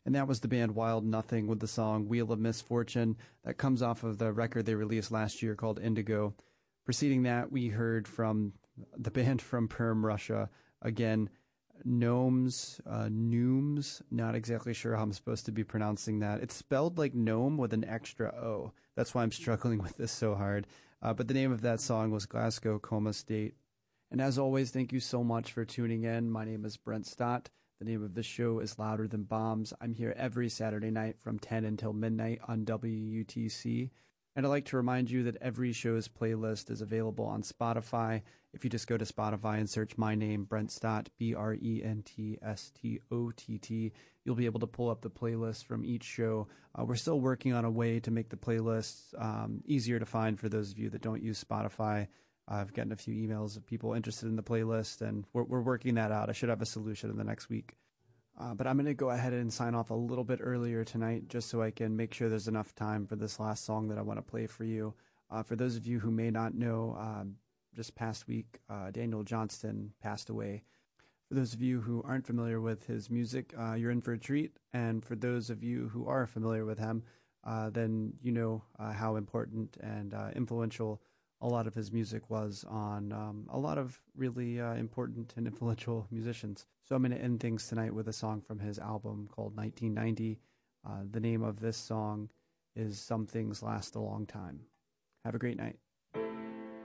And that was the band Wild Nothing with the song Wheel of Misfortune. That comes off of the record they released last year called Indigo. Preceding that, we heard from the band from Perm, Russia. Again, Nooms, not exactly sure how I'm supposed to be pronouncing that. It's spelled like gnome with an extra O. That's why I'm struggling with this so hard. But the name of that song was Glasgow Coma State. And as always, thank you so much for tuning in. My name is Brent Stott. The name of the show is Louder Than Bombs. I'm here every Saturday night from 10 until midnight on WUTC. And I'd like to remind you that every show's playlist is available on Spotify. If you just go to Spotify and search my name, Brent Stott, BrentStott, you'll be able to pull up the playlist from each show. We're still working on a way to make the playlists easier to find for those of you that don't use Spotify. I've gotten a few emails of people interested in the playlist, and we're working that out. I should have a solution in the next week. But I'm going to go ahead and sign off a little bit earlier tonight just so I can make sure there's enough time for this last song that I want to play for you. For those of you who may not know, just past week, Daniel Johnston passed away. For those of you who aren't familiar with his music, you're in for a treat. And for those of you who are familiar with him, then you know how important and influential a lot of his music was on a lot of really important and influential musicians. So I'm going to end things tonight with a song from his album called 1990. The name of this song is Some Things Last a Long Time. Have a great night.